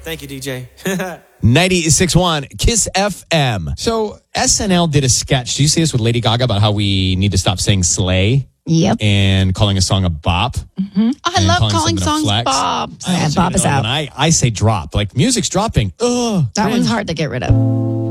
Thank you, DJ. 96.1 Kiss FM. So SNL did a sketch. Do you see this with Lady Gaga about how we need to stop saying slay? Yep. And calling a song a bop. Mm-hmm. I love calling songs flex. bops. I Bop is out. When I say drop, like music's dropping. Ugh. That one's hard to get rid of.